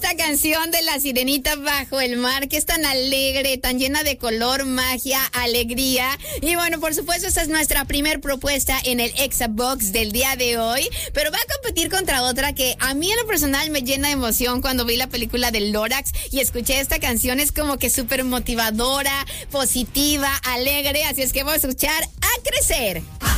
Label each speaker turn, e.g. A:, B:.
A: esta canción de La Sirenita Bajo el Mar, que es tan alegre, tan llena de color, magia, alegría. Y bueno, por supuesto, esta es nuestra primer propuesta en el Exabox del día de hoy, pero va a competir contra otra que a mí en lo personal me llena de emoción cuando vi la película de Lorax y escuché esta canción. Es como que súper motivadora, positiva, alegre, así es que vamos a escuchar A Crecer.